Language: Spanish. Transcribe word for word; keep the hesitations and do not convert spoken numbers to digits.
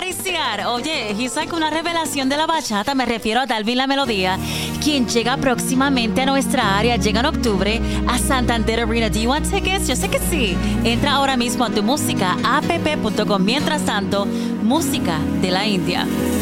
Mariciar. Oye, he's like una revelación de la bachata. Me refiero a Dalvin La Melodía, quien llega próximamente a nuestra área. Llega en octubre a Santander Arena. Do you want tickets? Yo sé que sí. Entra ahora mismo a tu música app punto com. Mientras tanto, música de la India.